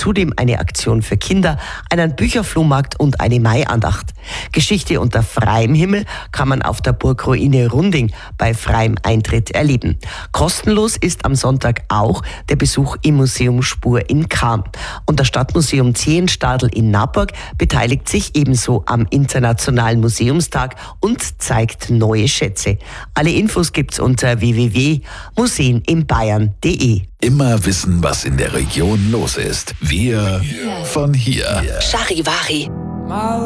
zudem eine Aktion für Kinder, einen Bücherflohmarkt und eine Maiandacht. Geschichte unter freiem Himmel kann man auf der Burgruine Runding bei freiem Eintritt erleben. Kostenlos ist am Sonntag auch der Besuch im Museum Spur in Cham. Und das Stadtmuseum Zehenstadl in Naburg beteiligt sich ebenso am Internationalen Museumstag und zeigt neue Schätze. Alle Infos gibt's unter www.museeninbayern.de. Immer wissen, was in der Region los ist. Wir von hier. Charivari.